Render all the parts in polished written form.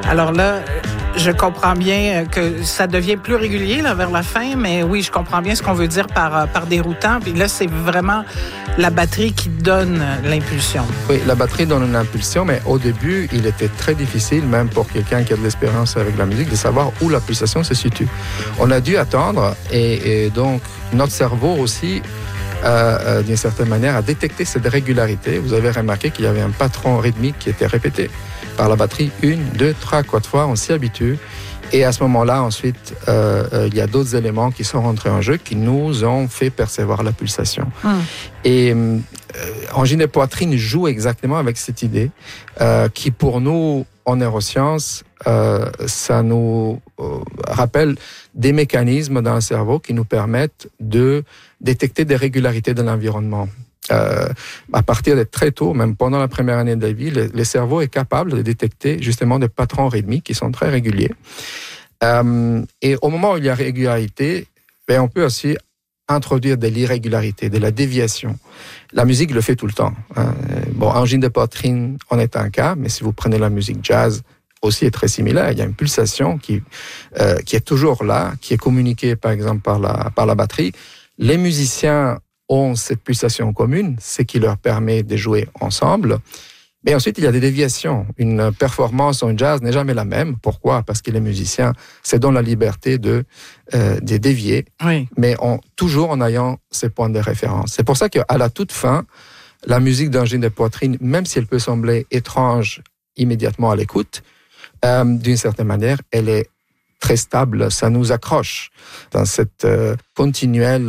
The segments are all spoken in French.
Alors là, je comprends bien que ça devient plus régulier là, vers la fin, mais oui, je comprends bien ce qu'on veut dire par déroutant. Puis là, c'est vraiment la batterie qui donne l'impulsion. Oui, la batterie donne une impulsion, mais au début, il était très difficile, même pour quelqu'un qui a de l'expérience avec la musique, de savoir où la pulsation se situe. On a dû attendre, et donc notre cerveau aussi, d'une certaine manière, a détecté cette régularité. Vous avez remarqué qu'il y avait un patron rythmique qui était répété par la batterie 1, 2, 3, 4 fois, on s'y habitue. Et à ce moment-là, ensuite, il y a d'autres éléments qui sont rentrés en jeu qui nous ont fait percevoir la pulsation. Et angine de poitrine joue exactement avec cette idée qui, pour nous, en neurosciences, ça nous rappelle des mécanismes dans le cerveau qui nous permettent de détecter des régularités de l'environnement. À partir de très tôt, même pendant la première année de la vie, le cerveau est capable de détecter justement des patrons rythmiques qui sont très réguliers. Et au moment où il y a régularité, on peut aussi introduire de l'irrégularité, de la déviation. La musique le fait tout le temps. Bon, angine de poitrine en est un cas, mais si vous prenez la musique jazz, aussi est très similaire. Il y a une pulsation qui est toujours là, qui est communiquée par exemple par la batterie. Les musiciens ont cette pulsation commune, ce qui leur permet de jouer ensemble. Mais ensuite, il y a des déviations. Une performance en jazz n'est jamais la même. Pourquoi ? Parce que les musiciens se donnent la liberté de dévier, oui, mais toujours en ayant ces points de référence. C'est pour ça qu'à la toute fin, la musique d'angine de poitrine, même si elle peut sembler étrange immédiatement à l'écoute, d'une certaine manière, elle est très stable, ça nous accroche dans cette continuelle,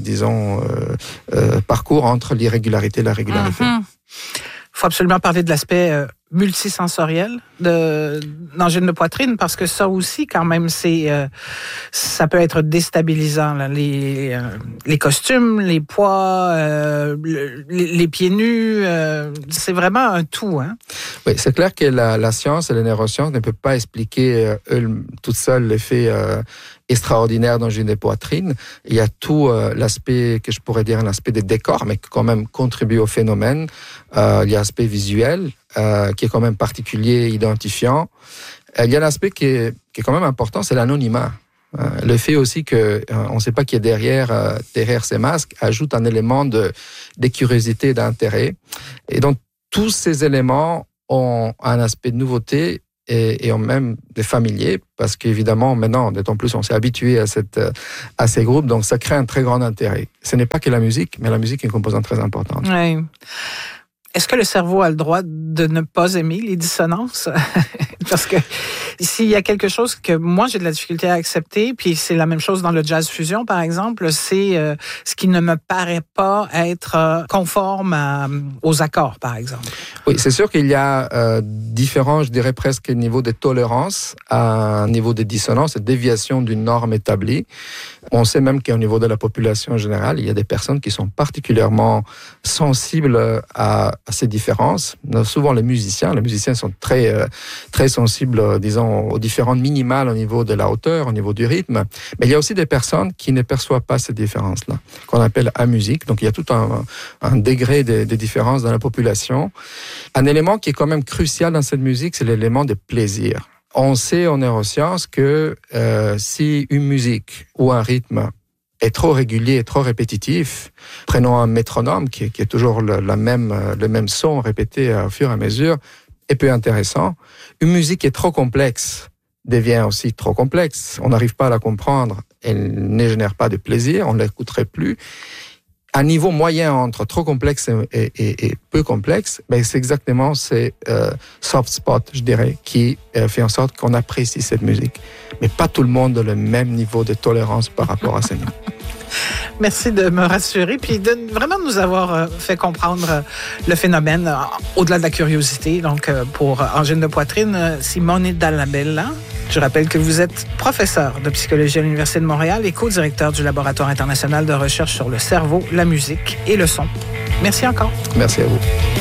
parcours entre l'irrégularité et la régularité. Il faut absolument parler de l'aspect multisensoriel d'angine de poitrine, parce que ça aussi, quand même, ça peut être déstabilisant. Là. Les costumes, les poids, les pieds nus, c'est vraiment un tout. Hein? Oui, c'est clair que la science et les neurosciences ne peuvent pas expliquer toute seule l'effet extraordinaire d'angine de poitrine. Il y a tout l'aspect, que je pourrais dire un aspect de décor, mais qui quand même contribue au phénomène. Il y a l'aspect visuel, qui est quand même particulier, identifiant. Il y a l'aspect qui est quand même important, c'est l'anonymat. Le fait aussi qu'on ne sait pas qui est derrière ces masques ajoute un élément de curiosité et d'intérêt. Et donc, tous ces éléments ont un aspect de nouveauté et ont même des familiers, parce qu'évidemment, maintenant, d'autant plus, on s'est habitué à ces groupes, donc ça crée un très grand intérêt. Ce n'est pas que la musique, mais la musique est une composante très importante. Oui. Est-ce que le cerveau a le droit de ne pas aimer les dissonances? Parce que s'il y a quelque chose que moi, j'ai de la difficulté à accepter, puis c'est la même chose dans le jazz fusion, par exemple, c'est ce qui ne me paraît pas être conforme aux accords, par exemple. Oui, c'est sûr qu'il y a différents, je dirais presque, niveaux de tolérance à un niveau de dissonance et de déviation d'une norme établie. On sait même qu'au niveau de la population générale, il y a des personnes qui sont particulièrement sensibles à ces différences. Souvent, les musiciens sont très, très sensibles, disons, aux différences minimales au niveau de la hauteur, au niveau du rythme. Mais il y a aussi des personnes qui ne perçoivent pas ces différences-là, qu'on appelle amusiques. Donc, il y a tout un degré de différence dans la population. Un élément qui est quand même crucial dans cette musique, c'est l'élément de plaisir. On sait en neurosciences que si une musique ou un rythme est trop régulier et trop répétitif, prenons un métronome qui est toujours le même son répété au fur et à mesure, est peu intéressant. Une musique qui est trop complexe devient aussi trop complexe. On n'arrive pas à la comprendre, elle ne génère pas de plaisir, on ne l'écouterait plus. Un niveau moyen entre trop complexe et peu complexe, c'est exactement ces soft spots, je dirais, qui fait en sorte qu'on apprécie cette musique. Mais pas tout le monde a le même niveau de tolérance par rapport à ces niveaux. Merci de me rassurer, puis de vraiment nous avoir fait comprendre le phénomène au-delà de la curiosité. Donc, pour angine de poitrine, Simone Dallabella. Je rappelle que vous êtes professeur de psychologie à l'Université de Montréal et co-directeur du Laboratoire international de recherche sur le cerveau, la musique et le son. Merci encore. Merci à vous.